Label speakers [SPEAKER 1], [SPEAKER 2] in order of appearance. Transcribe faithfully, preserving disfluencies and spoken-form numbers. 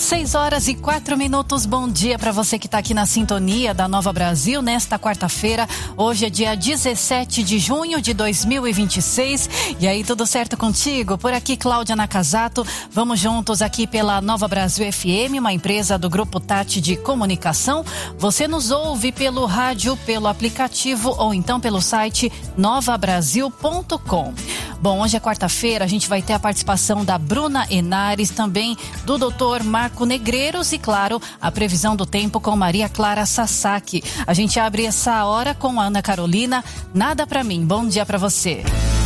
[SPEAKER 1] seis horas e quatro minutos, bom dia para você que está aqui na sintonia da Nova Brasil nesta quarta-feira. Hoje é dia dezessete de junho de dois mil e vinte e seis. E aí, tudo certo contigo? Por aqui, Cláudia Nakazato. Vamos juntos aqui pela Nova Brasil F M, uma empresa do Grupo Tati de Comunicação. Você nos ouve pelo rádio, pelo aplicativo ou então pelo site nova brasil ponto com. Bom, hoje é quarta-feira, a gente vai ter a participação da Bruna Henares, também do doutor Marco Negreiros e, claro, a previsão do tempo com Maria Clara Sasaki. A gente abre essa hora com a Ana Carolina. Nada pra mim. Bom dia pra você.